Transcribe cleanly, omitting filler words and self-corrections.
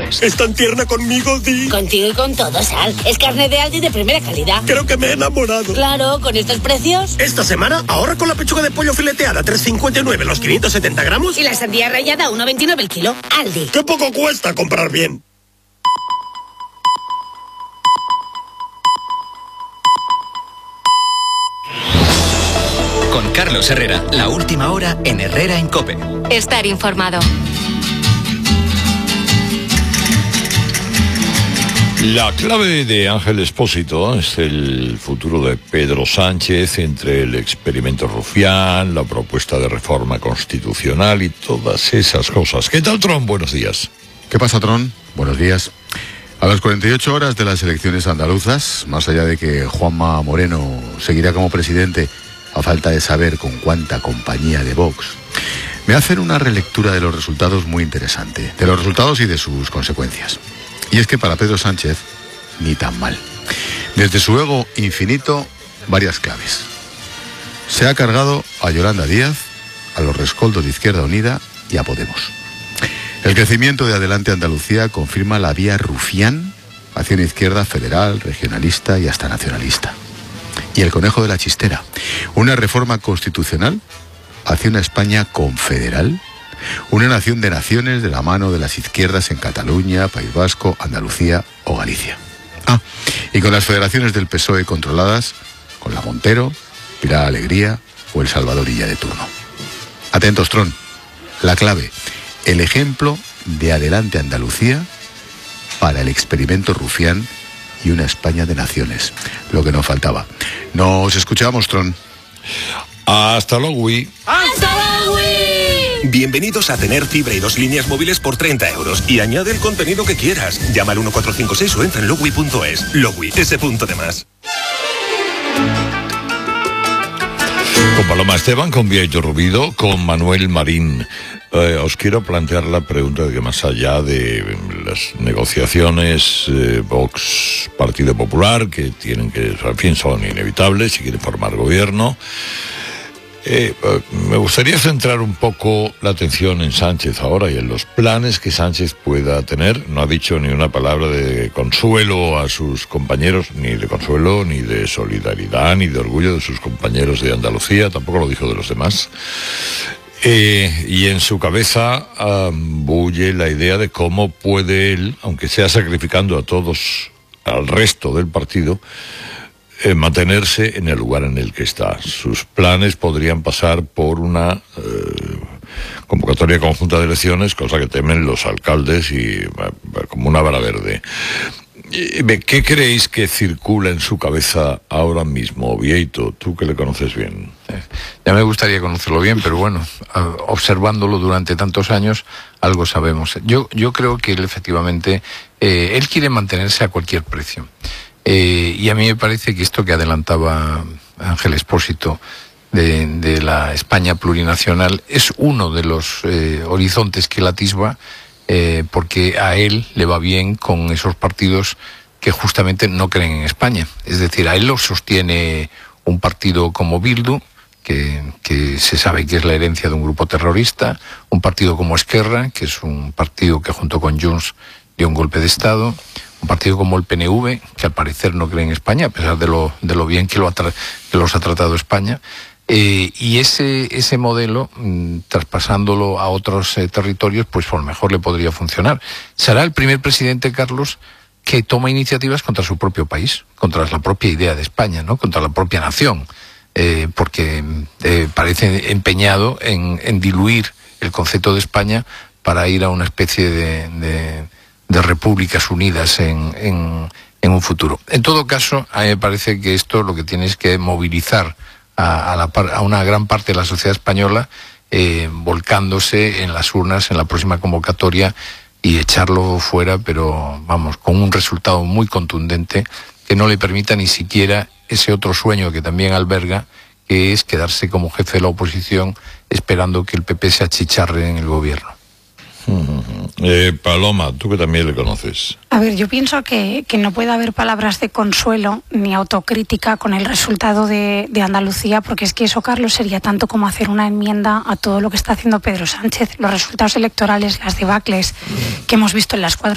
euros. ¿Es tan tierna conmigo, Di? Contigo y con todo, Sal. Es carne de Aldi de primera calidad. Creo que me he enamorado. Claro, con estos precios. Esta semana ahorra con la pechuga de pollo fileteada 3,59 los 570 gramos. Y la sandía rallada 1,29 el kilo. Aldi. ¡Qué poco cuesta comprar bien! Con Carlos Herrera, la última hora en Herrera en COPE. Estar informado. La clave de Ángel Expósito es el futuro de Pedro Sánchez entre el experimento Rufián, la propuesta de reforma constitucional y todas esas cosas. ¿Qué tal, Tron? Buenos días. ¿Qué pasa, Tron? Buenos días. A las 48 horas de las elecciones andaluzas, más allá de que Juanma Moreno seguirá como presidente, a falta de saber con cuánta compañía de Vox, me hacen una relectura de los resultados muy interesante, de los resultados y de sus consecuencias. Y es que para Pedro Sánchez, ni tan mal. Desde su ego infinito, varias claves. Se ha cargado a Yolanda Díaz, a los rescoldos de Izquierda Unida y a Podemos. El crecimiento de Adelante Andalucía confirma la vía Rufián hacia una izquierda federal, regionalista y hasta nacionalista. Y el conejo de la chistera, una reforma constitucional hacia una España confederal, una nación de naciones de la mano de las izquierdas en Cataluña, País Vasco, Andalucía o Galicia. Y con las federaciones del PSOE controladas, con la Montero, Pilar Alegría o el Salvadorilla de turno. Atentos, Tron. La clave, el ejemplo de Adelante Andalucía para el experimento Rufián y una España de naciones. Lo que nos faltaba. Nos escuchamos, Tron. Hasta luego. ¡Hasta luego! Bienvenidos a tener fibra y 2 líneas móviles por 30 euros. Y añade el contenido que quieras. Llama al 1456 o entra en logui.es. Logui, ese punto de más. Con Paloma Esteban, con Vieito Rubido, con Manuel Marín. Os quiero plantear la pregunta de que más allá de las negociaciones Vox Partido Popular, que tienen que, al fin, son inevitables si quieren formar gobierno, me gustaría centrar un poco la atención en Sánchez ahora y en los planes que Sánchez pueda tener. No ha dicho ni una palabra de consuelo a sus compañeros, ni de consuelo, ni de solidaridad, ni de orgullo de sus compañeros de Andalucía, tampoco lo dijo de los demás. Y en su cabeza bulle la idea de cómo puede él, aunque sea sacrificando a todos, al resto del partido, mantenerse en el lugar en el que está. Sus planes podrían pasar por una convocatoria conjunta de elecciones, cosa que temen los alcaldes y como una vara verde. ¿Qué creéis que circula en su cabeza ahora mismo, Vieito, tú que le conoces bien? Ya me gustaría conocerlo bien, pero bueno, observándolo durante tantos años, algo sabemos. Yo creo que él efectivamente, él quiere mantenerse a cualquier precio. Y a mí me parece que esto que adelantaba Ángel Expósito de la España plurinacional es uno de los horizontes que él atisba, porque a él le va bien con esos partidos que justamente no creen en España. Es decir, a él lo sostiene un partido como Bildu, que se sabe que es la herencia de un grupo terrorista, un partido como Esquerra, que es un partido que junto con Junts dio un golpe de Estado, un partido como el PNV, que al parecer no cree en España, a pesar de lo bien que los ha tratado España. Y ese modelo, traspasándolo a otros territorios, pues por lo mejor le podría funcionar. Será el primer presidente, Carlos, que toma iniciativas contra su propio país, contra la propia idea de España, ¿no? Contra la propia nación, porque parece empeñado en diluir el concepto de España para ir a una especie de repúblicas unidas en un futuro. En todo caso, a mí me parece que esto lo que tiene es que movilizar a una gran parte de la sociedad española, volcándose en las urnas en la próxima convocatoria y echarlo fuera, pero vamos, con un resultado muy contundente que no le permita ni siquiera ese otro sueño que también alberga, que es quedarse como jefe de la oposición esperando que el PP se achicharre en el gobierno. Paloma, tú que también le conoces. A ver, yo pienso que no puede haber palabras de consuelo ni autocrítica con el resultado de Andalucía, porque es que eso, Carlos, sería tanto como hacer una enmienda a todo lo que está haciendo Pedro Sánchez. Los resultados electorales, las debacles que hemos visto en las 4